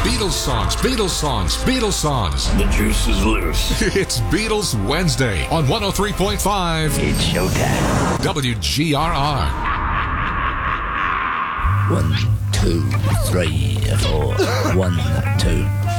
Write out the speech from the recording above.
Beatles songs, Beatles songs, Beatles songs. The juice is loose. It's Beatles Wednesday on 103.5. It's showtime. WGRR. 1, 2, 3, 4. 1, 2,